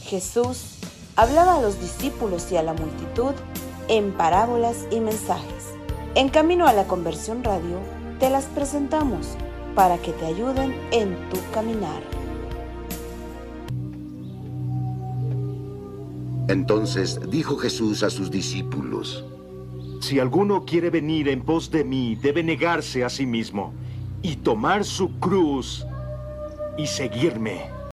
Jesús hablaba a los discípulos y a la multitud en parábolas y mensajes. En Camino a la Conversión Radio te las presentamos para que te ayuden en tu caminar. Entonces dijo Jesús a sus discípulos: Si alguno quiere venir en pos de mí, debe negarse a sí mismo y tomar su cruz y seguirme.